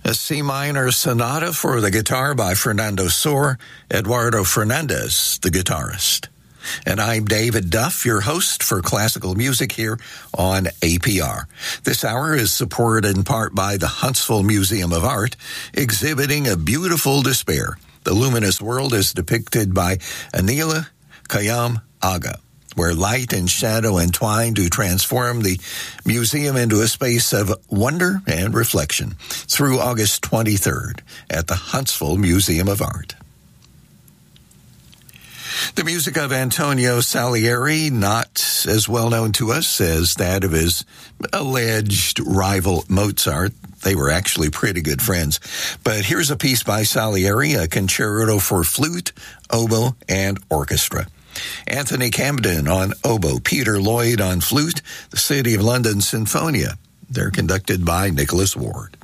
A C minor sonata for the guitar by Fernando Sor, Eduardo Fernandez, the guitarist. And I'm David Duff, your host for classical music here on APR. This hour is supported in part by the Huntsville Museum of Art, exhibiting A Beautiful Despair. The luminous world is depicted by Anila Kayam Aga, where light and shadow entwine to transform the museum into a space of wonder and reflection through August 23rd at the Huntsville Museum of Art. The music of Antonio Salieri, not as well known to us as that of his alleged rival Mozart. They were actually pretty good friends. But here's a piece by Salieri, a concerto for flute, oboe, and orchestra. Anthony Camden on oboe, Peter Lloyd on flute, the City of London Sinfonia. They're conducted by Nicholas Ward.